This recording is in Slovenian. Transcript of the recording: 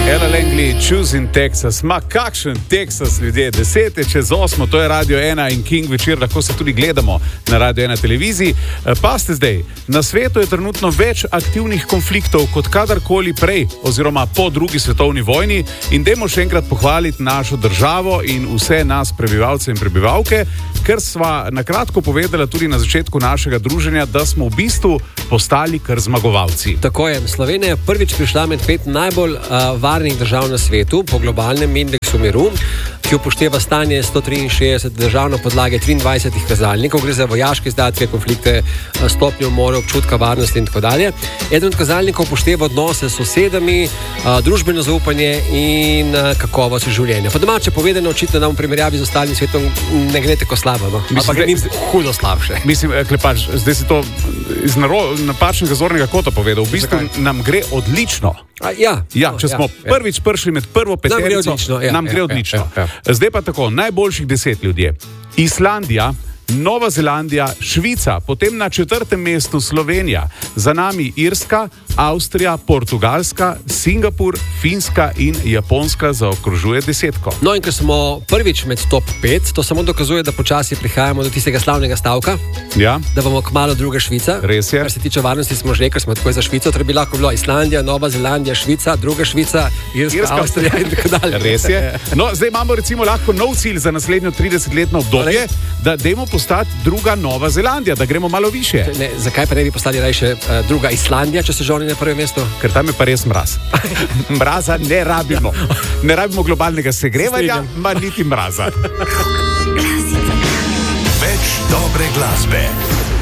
Ella Langley, Choosing Texas. Ma kakšen Texas, ljudje? 7:50, to je Radio 1 in King večer, lahko se tudi gledamo na Radio 1 televiziji. Pa ste zdaj, na svetu je trenutno več aktivnih konfliktov kot kadarkoli prej, oziroma po drugi svetovni vojni. In dajmo še enkrat pohvaliti našo državo in vse nas prebivalce in prebivalke, ker sva na kratko povedala tudi na začetku našega druženja, da smo v bistvu postali kar zmagovalci. Tako je, Slovenija je prvič prišla med 5 najbolj varnih držav na svetu po globalnem indeksu miru, ki upošteva stanje 163 držav na podlagi 23 kazalnikov. Gre za vojaške izdatke, konflikte, stopnjo umora, občutka varnosti in tako dalje. Eden od kazalnikov upošteva odnose s sosedami, družbeno zaupanje in kakovost življenja. Po domače povedano, očitno nam v primerjavi z ostalim svetom ne gre tako slabo, no? Ampak gre hudo slabše. Mislim, Klepač, zdaj si to iz napačnega zornega kota povedal. V bistvu nam gre odlično. Če smo prvič prišli med prvo peterico, nam gre odlično. Zdaj pa tako, najboljših 10 ljudje. Islandija, Nova Zelandija, Švica, potem na 4. mestu Slovenija, za nami Irska, Avstrija, Portugalska, Singapur, Finska in Japonska zaokrožuje desetko. No, in ker smo prvič med top 5, to samo dokazuje, da počasi prihajamo do tistega slavnega stavka, da bomo kmalu druga Švica. Res je. Kar se tiče varnosti, smo že rekli, smo takoj za Švico, torej bi lahko bilo Islandija, Nova Zelandija, Švica, druga Švica, Irska, Avstrija in tako dalje. Res je. No, zdaj imamo recimo lahko nov cilj za naslednjo 30-letno obdobje, da dajmo postati druga Nova Zelandija, da gremo malo više. Zakaj pa ne bi postali raje druga Islandija, če se že oni na prvem mestu? Ker tam je pa res mraz. Mraza ne rabimo. Ne rabimo globalnega segrevanja, ma niti mraza. Več dobre glasbe.